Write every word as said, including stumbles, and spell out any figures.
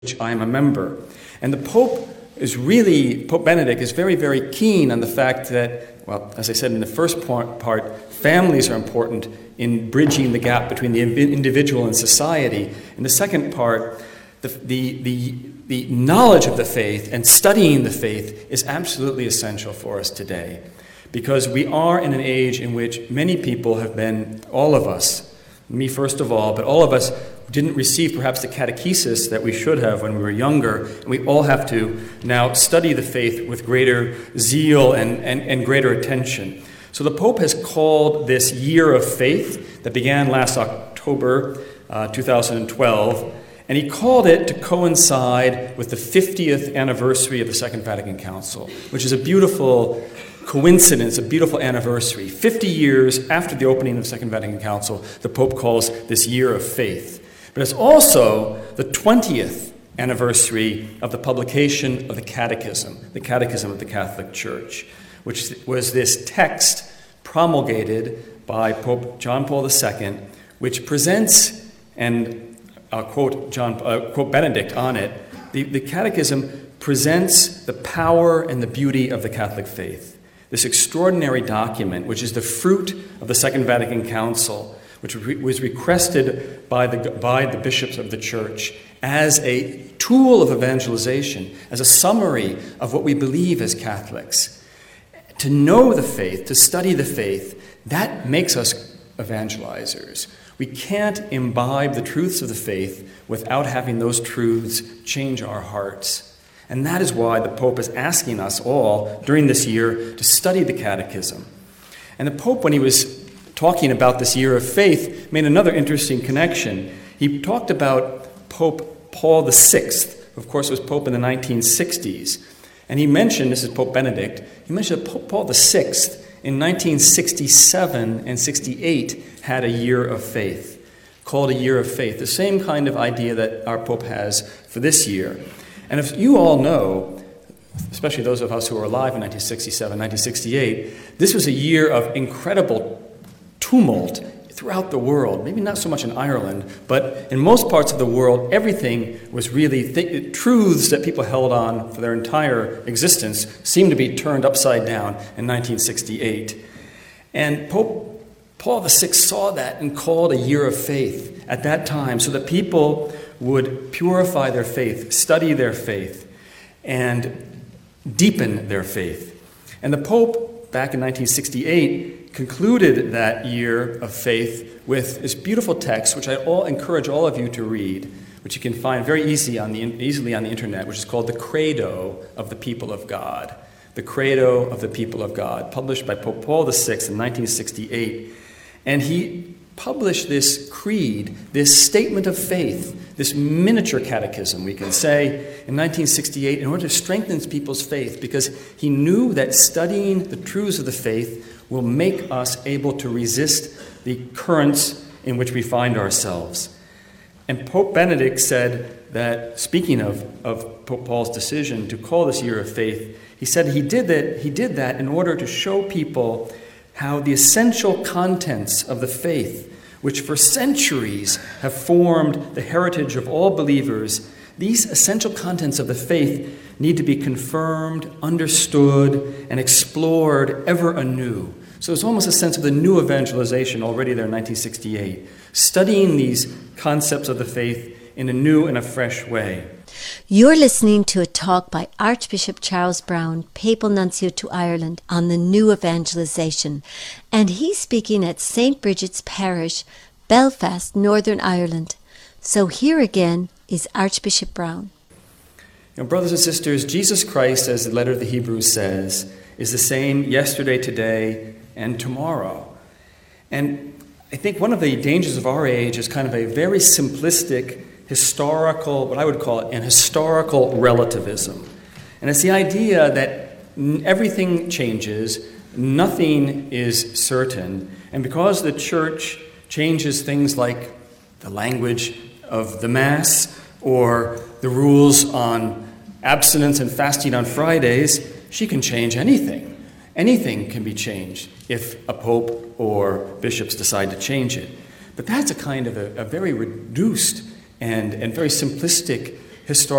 which I am a member. And the Pope is really, Pope Benedict is very, very keen on the fact that, well, as I said in the first part, families are important in bridging the gap between the individual and society. In the second part, the, the, the, the knowledge of the faith and studying the faith is absolutely essential for us today, because we are in an age in which many people have been, all of us, me first of all, but all of us didn't receive perhaps the catechesis that we should have when we were younger. And we all have to now study the faith with greater zeal and, and, and greater attention. So the Pope has called this Year of Faith that began last October uh, two thousand twelve, and he called it to coincide with the fiftieth anniversary of the Second Vatican Council, which is a beautiful coincidence, a beautiful anniversary. fifty years after the opening of the Second Vatican Council, the Pope calls this Year of Faith. But it's also the twentieth anniversary of the publication of the Catechism, the Catechism of the Catholic Church, which was this text promulgated by Pope John Paul the Second, which presents, and I'll quote, John, uh, quote Benedict on it, the, the Catechism presents the power and the beauty of the Catholic faith. This extraordinary document, which is the fruit of the Second Vatican Council, which was requested by the, by the bishops of the Church as a tool of evangelization, as a summary of what we believe as Catholics. To know the faith, to study the faith, that makes us evangelizers. We can't imbibe the truths of the faith without having those truths change our hearts. And that is why the Pope is asking us all during this year to study the Catechism. And the Pope, when he was talking about this Year of Faith, made another interesting connection. He talked about Pope Paul the Sixth, of course, was Pope in the nineteen sixties. And he mentioned, this is Pope Benedict, he mentioned that Pope Paul the Sixth in nineteen sixty-seven and sixty-eight had a Year of Faith, called a Year of Faith, the same kind of idea that our Pope has for this year. And if you all know, especially those of us who were alive in nineteen sixty-seven, nineteen sixty-eight, this was a year of incredible tumult throughout the world, maybe not so much in Ireland, but in most parts of the world, everything was really, th- truths that people held on for their entire existence seemed to be turned upside down in nineteen sixty-eight. And Pope Paul the Sixth saw that and called a Year of Faith at that time so that people would purify their faith, study their faith, and deepen their faith. And the Pope, back in nineteen sixty-eight, concluded that Year of Faith with this beautiful text, which I all encourage all of you to read, which you can find very easy on the, easily on the internet, which is called The Credo of the People of God. The Credo of the People of God, published by Pope Paul the Sixth in nineteen sixty-eight. And he published this creed, this statement of faith, this miniature catechism, we can say, in nineteen sixty-eight, in order to strengthen people's faith, because he knew that studying the truths of the faith will make us able to resist the currents in which we find ourselves. And Pope Benedict said that, speaking of, of Pope Paul's decision to call this Year of Faith, he said he did that, he did that in order to show people how the essential contents of the faith, which for centuries have formed the heritage of all believers, these essential contents of the faith need to be confirmed, understood, and explored ever anew. So it's almost a sense of the new evangelization already there in nineteen sixty-eight, studying these concepts of the faith in a new and a fresh way. You're listening to a talk by Archbishop Charles Browne, Papal Nuncio to Ireland, on the new evangelization. And he's speaking at Saint Bridget's Parish, Belfast, Northern Ireland. So here again is Archbishop Browne. You know, brothers and sisters, Jesus Christ, as the letter of the Hebrews says, is the same yesterday, today, and tomorrow. And I think one of the dangers of our age is kind of a very simplistic, historical, what I would call it, an historical relativism. And it's the idea that everything changes, nothing is certain, and because the Church changes things like the language of the Mass or the rules on abstinence and fasting on Fridays, she can change anything. Anything can be changed if a pope or bishops decide to change it. But that's a kind of a, a very reduced and, and very simplistic historical